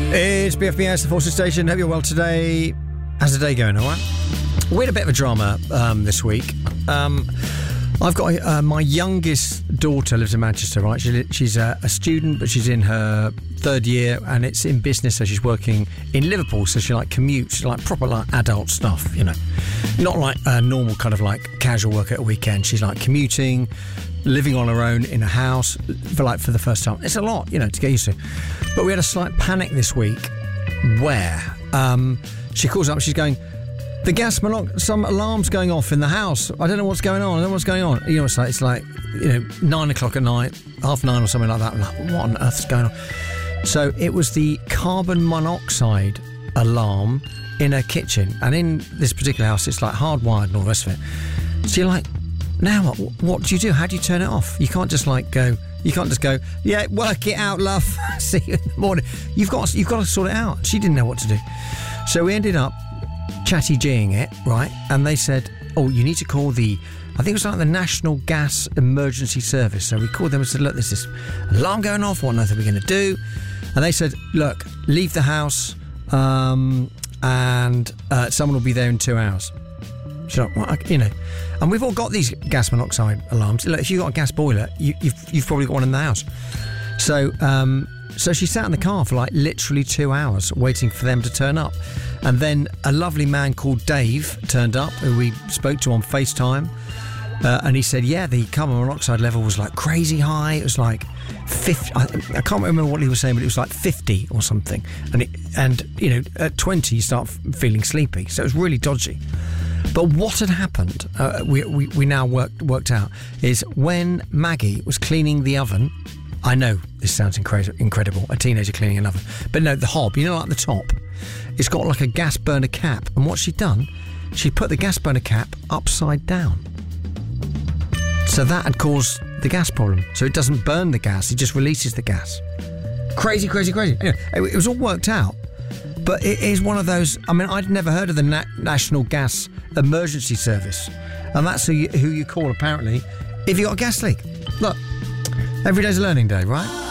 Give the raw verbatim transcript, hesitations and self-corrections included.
It's B F B S, the Forces Station. Hope you're well today. How's the day going, all right? We had a bit of a drama um, this week. Um, I've got uh, my youngest daughter lives in Manchester, right? She, she's a, a student, but she's in her third year, and it's in business, so she's working in Liverpool, so she like commutes, like proper like adult stuff, you know. Not like a normal kind of like casual work at a weekend. She's like commuting, living on her own in a house for like for the first time. It's a lot, you know, to get used to. But we had a slight panic this week where um, she calls up, she's going, the gas monox- some alarm's going off in the house. I don't know what's going on. I don't know what's going on. You know, it's like, it's like, you know, nine o'clock at night, half nine or something like that. I'm like, what on earth's going on? So it was the carbon monoxide alarm in her kitchen. And in this particular house, it's like hardwired and all the rest of it. So you're like, now what? What do you do? How do you turn it off? You can't just like go, you can't just go, yeah, work it out, love. See you in the morning. You've got, you've got to sort it out. She didn't know what to do. So we ended up chatty G'ing it, right? And they said, oh, you need to call the, I think it was like the National Gas Emergency Service. So we called them and said, look, there's this alarm going off. What on earth are we going to do? And they said, look, leave the house um, and uh, someone will be there in two hours. So, you know, and we've all got these gas monoxide alarms. Look, if you've got a gas boiler, you, you've, you've probably got one in the house. So, um, so she sat in the car for like literally two hours waiting for them to turn up. And then a lovely man called Dave turned up, who we spoke to on FaceTime. Uh, and he said, yeah, the carbon monoxide level was like crazy high. It was like fifty. I, I can't remember what he was saying, but it was like fifty or something. And, it, and you know, at twenty, you start feeling sleepy. So it was really dodgy. But what had happened, uh, we, we, we now worked, worked out, is when Maggie was cleaning the oven, I know this sounds incre- incredible, a teenager cleaning an oven, but no, the hob, you know, like the top, it's got like a gas burner cap. And what she'd done, she put the gas burner cap upside down. So that had caused the gas problem. So it doesn't burn the gas, it just releases the gas. Crazy, crazy, crazy. Anyway, it was all worked out. But it is one of those, I mean, I'd never heard of the Na- National Gas Emergency Service. And that's who you, who you call, apparently, if you got a gas leak. Look, every day's a learning day, right?